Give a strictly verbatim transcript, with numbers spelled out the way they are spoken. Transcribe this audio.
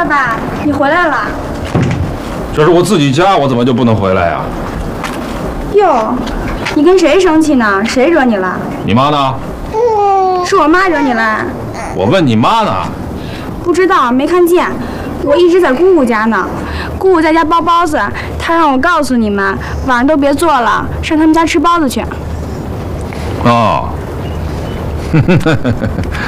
爸，你回来了。 这是我自己家，我怎么就不能回来呀？ 哟，你跟谁生气呢？谁惹你了？ 你妈呢？ 是我妈惹你了。 我问你妈呢？ 不知道，没看见。我一直在姑姑家呢。姑姑在家包包子，她让我告诉你们，晚上都别做了，上他们家吃包子去。 哦。